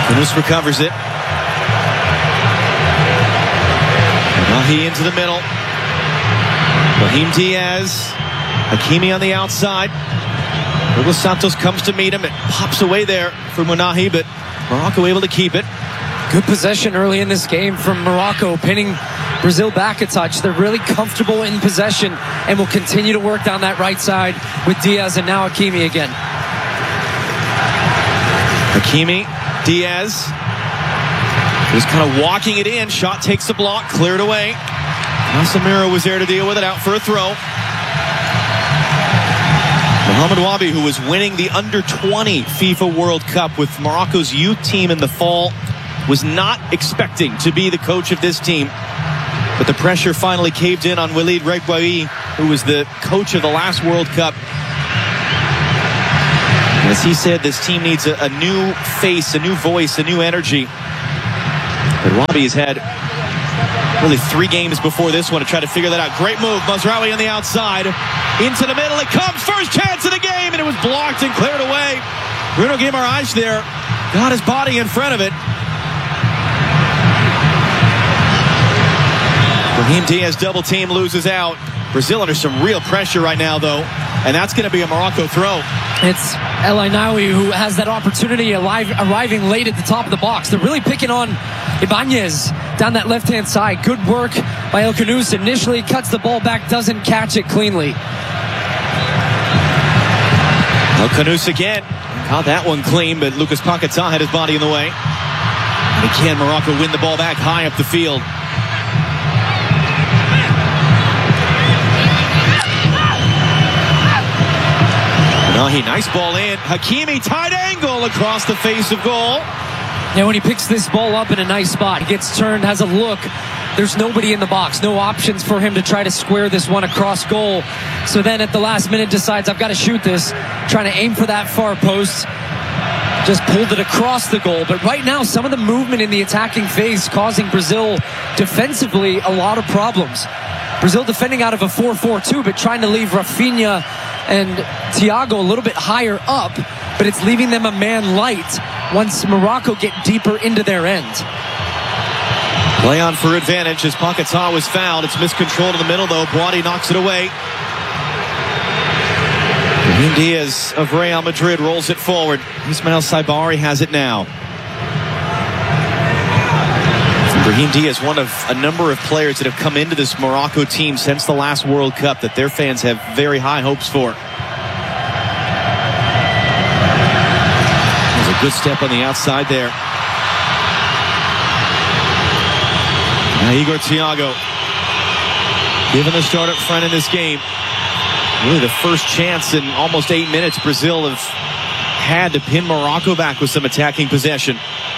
Kanouse recovers it. Manahi into the middle. Brahim Diaz. Hakimi on the outside. Douglas Santos comes to meet him. It pops away there for Manahi, but Morocco able to keep it. Good possession early in this game from Morocco, pinning Brazil back a touch. They're really comfortable in possession and will continue to work down that right side with Diaz and now Hakimi again. Hakimi, Diaz. Just kind of walking it in. Shot takes the block, cleared away. Casemiro was there to deal with it, out for a throw. Mohamed Wabi, who was winning the Under-20 FIFA World Cup with Morocco's youth team in the fall, was not expecting to be the coach of this team. But the pressure finally caved in on Walid Regragui, who was the coach of the last World Cup. As he said, this team needs a new face, a new voice, a new energy. But Wabi has had really 3 games before this one to try to figure that out. Great move. Mazraoui on the outside. Into the middle. It comes. First chance of the game. And it was blocked and cleared away. Bruno Guimaraes there. Got his body in front of it. Brahim Diaz double team, loses out. Brazil under some real pressure right now, though. And that's going to be a Morocco throw. It's El Ainaoui who has that opportunity arriving late at the top of the box. They're really picking on Ibanez down that left-hand side. Good work by El Kanouse. Initially cuts the ball back, doesn't catch it cleanly. El Kanouse again. Caught that one clean, but Lucas Paquetá had his body in the way. And again, Morocco win the ball back high up the field. Manahi, nice ball in. Hakimi, tight angle across the face of goal. Now when he picks this ball up in a nice spot, he gets turned, has a look. There's nobody in the box. No options for him to try to square this one across goal. So then at the last minute decides, I've got to shoot this. Trying to aim for that far post. Just pulled it across the goal. But right now, some of the movement in the attacking phase causing Brazil defensively a lot of problems. Brazil defending out of a 4-4-2, but trying to leave Rafinha and Thiago a little bit higher up, but it's leaving them a man light once Morocco get deeper into their end. Play on for advantage as Paquetá was fouled. It's miscontrolled in the middle, though. Boadi knocks it away. Brahim Diaz of Real Madrid rolls it forward. Ismail Saibari has it now. Brahim Diaz, one of a number of players that have come into this Morocco team since the last World Cup that their fans have very high hopes for. There's a good step on the outside there. Now Igor Thiago given the start up front in this game. Really the first chance in almost 8 minutes Brazil have had to pin Morocco back with some attacking possession.